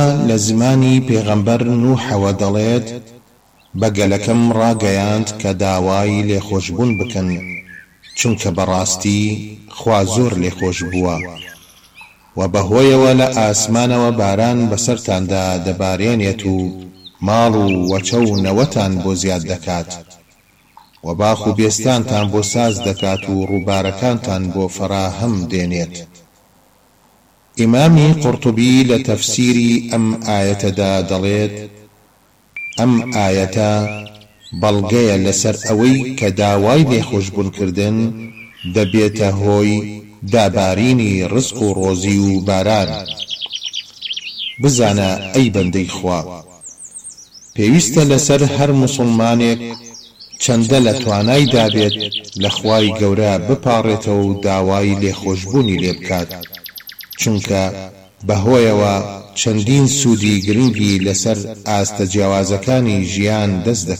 لزمانی پێغەمبەر نوحەوە دەڵێت بە گەلەکەم ڕاگەیاند کە داوای لێخۆشبوون بکەن چونکە بەڕاستی خوا زۆر لێخۆش بووە و بەهۆیەوە لە ئاسمانەوە باران بەسەرتاندا دەبارێنێت و ماڵ و وەچە و نەوەتان بۆ زیاد دەکات و باخ و بێستانتان بۆ ساز دەکات و ڕووبارەکانتان بۆ فەراهەم دێنێت. ئیمامی قورتوبی لە تەفسیری ئەم ئایەتەدا دەڵێت ئەم ئایەتە بەڵگەیە لەسەر ئەوەی کە داوای لێخۆشبوونکردن دەبێتە هۆی دابارینی ڕزق و ڕۆزی و باران. بزانە ئەی بەندەی خوا، پێویستە لەسەر هەر موسڵمانێک چەندە لە توانای دابێت لە خوای گەورە بپاڕێتەوە و داوای لێخۆشبوونی لێ بکات، چونکە بەهۆیەوە چەندین سوودی گرنگی لەسەر ئاستە جیاوازەکانی ژیان دەست دەکات.